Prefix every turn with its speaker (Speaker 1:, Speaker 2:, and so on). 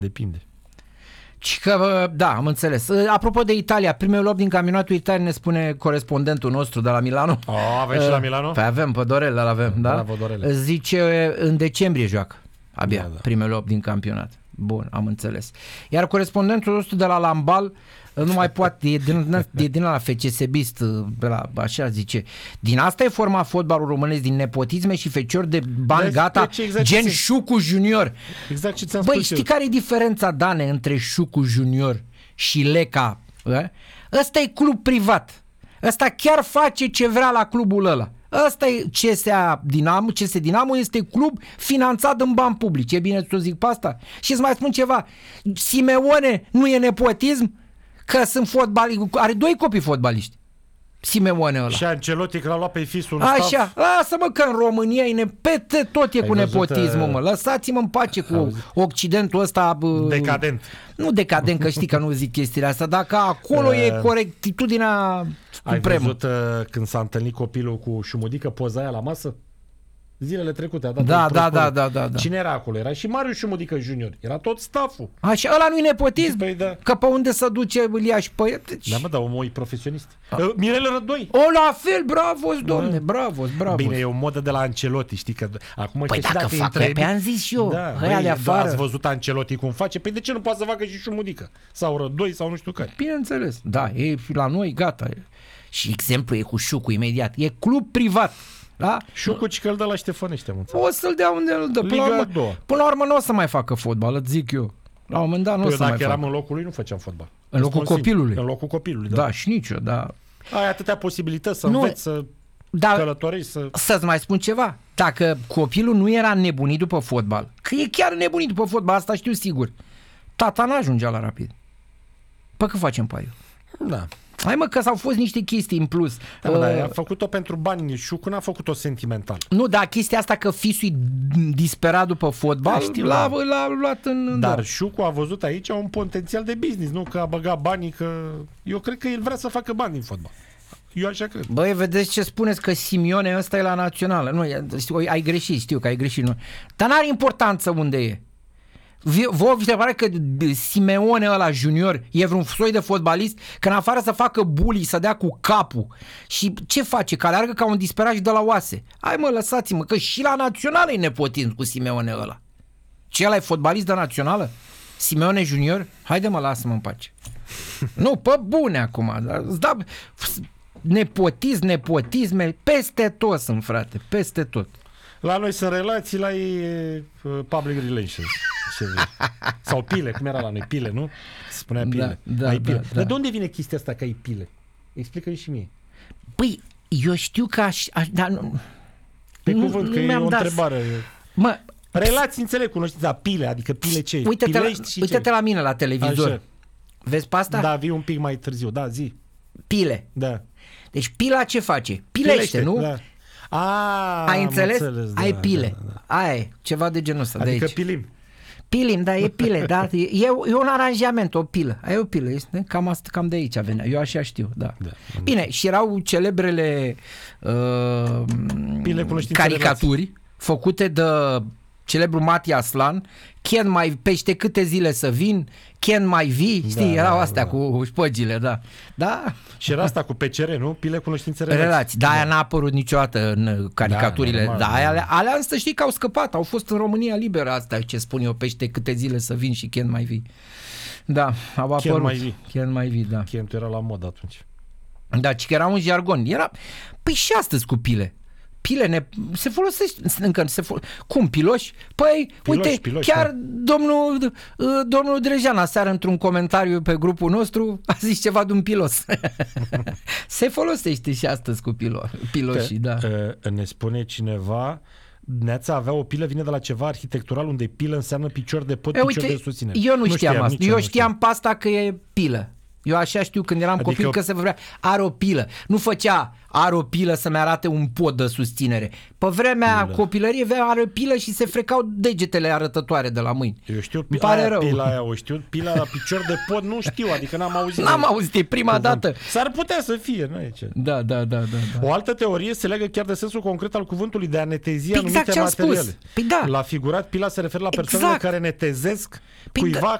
Speaker 1: Depinde.
Speaker 2: Da, am înțeles. Apropo de Italia, primul loc din campionatul Italiei ne spune corespondentul nostru de la Milano.
Speaker 1: Avem și la Milano?
Speaker 2: Păi avem, pe Dorel, îl avem, da?
Speaker 1: Bravo, Dorel.
Speaker 2: Zice, în decembrie joacă, abia,
Speaker 1: da.
Speaker 2: primul loc din campionat. Bun, am înțeles. Iar corespondentul nostru de la Lambal nu mai poate, e din la FCSB-ist, așa zice. Din asta e format fotbalul românesc, din nepotisme și feciori de bani gata,
Speaker 1: exact
Speaker 2: gen Șucu Junior.
Speaker 1: Exact ce ți-am
Speaker 2: Băi,
Speaker 1: spus
Speaker 2: știi care e diferența, Dane, între Șucu Junior și Leca? Ăsta e club privat. Ăsta chiar face ce vrea la clubul ăla. Ăsta e CS Dinamo este club finanțat în bani publici. E bine să zic pe asta? Și îți mai spun ceva. Simeone nu e nepotism? Că sunt fotbaliști. Are 2 copii fotbaliști. Simeone ăla.
Speaker 1: Și Ancelotti că l-a luat pe fisul
Speaker 2: Așa, lasă-mă că în România peste tot e cu nepotismul, mă. Lăsați-mă în pace cu Occidentul ăsta.
Speaker 1: Decadent.
Speaker 2: Nu decadent, că știi că nu zic chestiile astea, dacă acolo e corectitudinea supremă.
Speaker 1: Ai văzut când s-a întâlnit copilul cu Șumudică, poza aia la masă? Zilele trecute a dat.
Speaker 2: Da.
Speaker 1: Cine era acolo? Era și Marius Șumudică Junior. Era tot stafful.
Speaker 2: Așa, ăla nu-i nepotism?
Speaker 1: Păi da.
Speaker 2: Că pe unde să duce îl ia și pe el?
Speaker 1: Da, mă, dar omul e profesionist. Mirel Rădoi.
Speaker 2: O, la fel, bravo, domne, bravo.
Speaker 1: Bine, e o modă de la Ancelotti, știi că acum
Speaker 2: păi dacă fac, pe am zis și eu,
Speaker 1: ăia
Speaker 2: de afară.
Speaker 1: Ați văzut Ancelotti cum face? Păi de ce nu poate să facă și Șumudică? Sau Rădoi, sau nu știu care.
Speaker 2: Bineînțeles, da, e la noi, gata. Și exemplu e cu Șucu imediat. E club privat. Da?
Speaker 1: Șucu că îl dă la Ștefănește,
Speaker 2: o să-l dea unde îl dă. Până la urmă nu o să mai facă fotbal, îți zic eu. La un moment dat nu o să mai facă.
Speaker 1: Dacă eram în locul lui, nu făceam fotbal.
Speaker 2: În locul copilului.
Speaker 1: În locul copilului,
Speaker 2: da. Și nici eu, da.
Speaker 1: Ai atâtea posibilități să înveți, să călătorești, Să-ți
Speaker 2: mai spun ceva. Dacă copilul nu era nebunit după fotbal, că e chiar nebunit după fotbal, asta știu sigur, tata n-ajungea la Rapid. Păi că facem pe aia?
Speaker 1: Da.
Speaker 2: Hai mă, că s-au fost niște chestii în plus.
Speaker 1: Da, a făcut-o pentru bani și n-a făcut-o sentimental.
Speaker 2: Nu, dar chestia asta că fisul disperat după fotbal, l-a luat în...
Speaker 1: Dar Șucu a văzut aici un potențial de business, nu că a băgat banii, că... Eu cred că el vrea să facă bani din fotbal. Eu așa cred.
Speaker 2: Băi, vedeți ce spuneți, că Simeone ăsta e la națională. Nu, ai greșit, știu că ai greșit. Nu. Dar n-are importanță unde e. Vă vi se pare că Simeone ăla junior e vreun soi de fotbalist, că în afară să facă bully, să dea cu capul și ce face? Că aleargă ca un disperat și de la oase. Hai mă, lăsați-mă, că și la națională e nepotism cu Simeone ăla. Ce, ăla e fotbalist de națională? Simeone junior? Haide mă, lasă-mă în pace. Nu, pe bune acum. Da, nepotisme, peste tot sunt, frate, peste tot.
Speaker 1: La noi sunt relații, la ei public relations. Sau pile, cum era la noi, pile, nu? Se spunea pile.
Speaker 2: Da.
Speaker 1: Dar de unde vine chestia asta că ai pile? Explică-mi și mie.
Speaker 2: Păi, eu știu că
Speaker 1: pe cuvânt, că e o întrebare.
Speaker 2: Mă,
Speaker 1: relații, înțeleg, cunoștința, dar pile, adică pile ce?
Speaker 2: Uite-te la mine la televizor. Așa. Vezi pe asta?
Speaker 1: Da, vii un pic mai târziu, da, zi.
Speaker 2: Pile.
Speaker 1: Da.
Speaker 2: Deci pila ce face? Pilește, nu?
Speaker 1: Da.
Speaker 2: Ai înțeles? Ai pile.
Speaker 1: Da.
Speaker 2: Ai ceva de genul ăsta.
Speaker 1: Adică
Speaker 2: de aici. Pilim, da, e pile, da. E un aranjament, o pilă. Ai o pilă, este cam de aici venea. Eu așa știu, da. Bine, și erau celebrele caricaturi făcute de celebrul Mati Aslan. Ken mai pește câte zile să vin, Ken mai vii, știi, erau astea cu șpăgile, da.
Speaker 1: Și era asta cu PCR, nu? Pile, cunoștințe,
Speaker 2: relații. Da, aia n-a apărut niciodată în caricaturile. Alea să știi că au scăpat, au fost în România liberă asta, ce spun eu, pește câte zile să vin și Ken mai vii. Da, au apărut. Ken mai vii, da.
Speaker 1: Ken era la mod atunci.
Speaker 2: Da, ci că era un jargon. Păi și astăzi cu pile. Pile se folosește încă cum piloși? Păi, piloși, chiar domnul Drejan aseară într-un comentariu pe grupul nostru a zis ceva de un pilos. Se folosește și astăzi cu piloșii, da.
Speaker 1: Ne spune cineva, Neața avea o pilă, vine de la ceva arhitectural unde pilă înseamnă picior de pod, picior de susținere.
Speaker 2: Eu nu știam asta. Eu știam pe asta că e pilă. Eu așa știu când eram copil că se vorbea are o pilă. Nu făcea are o pilă să-mi arate un pod de susținere. Pe vremea copilăriei are o pilă și se frecau degetele arătătoare de la mâini.
Speaker 1: Eu știu
Speaker 2: pila
Speaker 1: aia, o știu. Pila la picior de pod nu știu, adică n-am auzit.
Speaker 2: N-am auzit, e prima dată.
Speaker 1: S-ar putea să fie, nu e ce.
Speaker 2: Da.
Speaker 1: O altă teorie se leagă chiar de sensul concret al cuvântului de a netezi
Speaker 2: exact
Speaker 1: anumite materiale.
Speaker 2: Păi da.
Speaker 1: La figurat, pila se referă la persoanele care netezesc cuiva